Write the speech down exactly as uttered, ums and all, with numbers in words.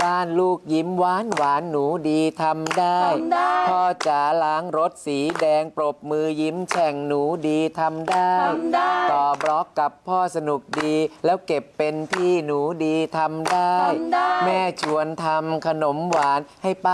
บ้านลูกยิ้มหวานหวานหนูดีทำได้พ่อจ๋าล้างรถสีแดงปรบมือยิ้มแฉ่งหนูดีทำได้ต่อบล็อกกับพ่อสนุกดีแล้วเก็บเป็นพี่หนูดีทำได้แม่ชวนทำขนมหวานให้ป้า